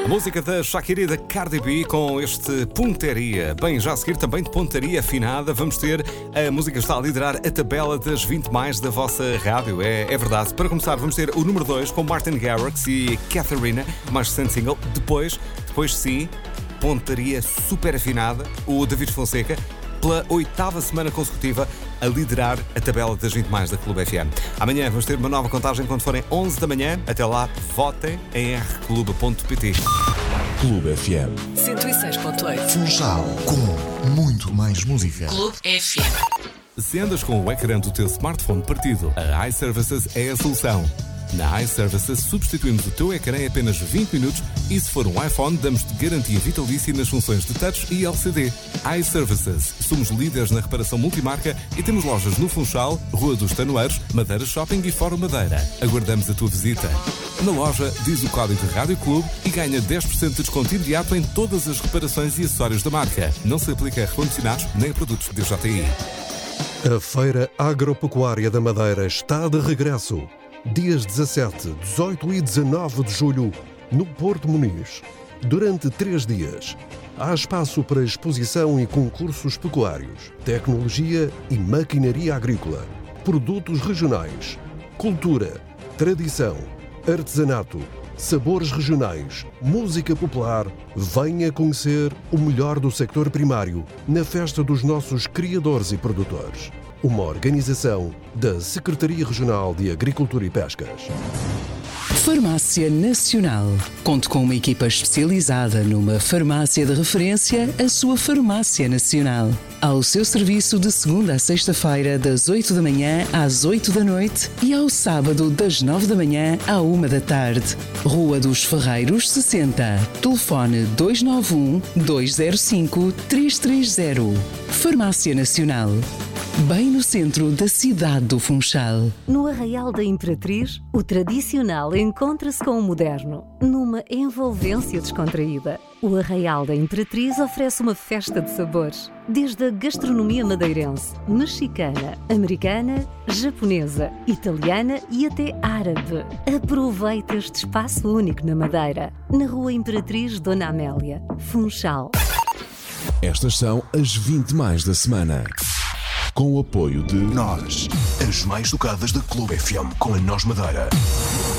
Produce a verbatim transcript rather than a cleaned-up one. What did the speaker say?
A música da Shakira e da Cardi B com este Pontaria. Bem, já a seguir também de Pontaria afinada, vamos ter a música que está a liderar a tabela das vinte mais da vossa rádio. É, é verdade. Para começar, vamos ter o número dois com Martin Garrix e Catharina, mais recente single. Depois, depois sim, Pontaria super afinada, o David Fonseca, pela oitava semana consecutiva a liderar a tabela das vinte mais da Clube F M. Amanhã vamos ter uma nova contagem quando forem onze da manhã. Até lá, votem em r clube ponto p t. Clube F M cento e seis ponto oito. Funchal, com muito mais música. Clube F M. Se andas com o ecrã do teu smartphone partido, a iServices é a solução. Na iServices substituímos o teu ecrã em apenas vinte minutos e se for um iPhone damos-te garantia vitalícia nas funções de touch e L C D. iServices. Somos líderes na reparação multimarca e temos lojas no Funchal, Rua dos Tanoeiros, Madeira Shopping e Fórum Madeira. Aguardamos a tua visita. Na loja, diz o código Rádio Clube e ganha dez por cento de desconto imediato em todas as reparações e acessórios da marca. Não se aplica a recondicionados nem a produtos de J T I. A Feira Agropecuária da Madeira está de regresso. Dias dezassete, dezoito e dezanove de julho, no Porto Muniz. Durante três dias, há espaço para exposição e concursos pecuários, tecnologia e maquinaria agrícola, produtos regionais, cultura, tradição, artesanato, sabores regionais, música popular. Venha conhecer o melhor do sector primário na festa dos nossos criadores e produtores. Uma organização da Secretaria Regional de Agricultura e Pescas. Farmácia Nacional. Conte com uma equipa especializada numa farmácia de referência, a sua Farmácia Nacional. Ao seu serviço de segunda a sexta-feira, das oito da manhã às oito da noite e ao sábado, das nove da manhã à uma da tarde. Rua dos Ferreiros, sessenta. Telefone dois nove um, dois zero cinco, três três zero. Farmácia Nacional. Bem no centro da cidade do Funchal. No Arraial da Imperatriz, o tradicional encontra-se com o moderno, numa envolvência descontraída. O Arraial da Imperatriz oferece uma festa de sabores, desde a gastronomia madeirense, mexicana, americana, japonesa, italiana e até árabe. Aproveite este espaço único na Madeira, na Rua Imperatriz Dona Amélia, Funchal. Estas são as vinte mais da semana. Com o apoio de Nós, as mais tocadas da Clube F M com a Nós Madeira.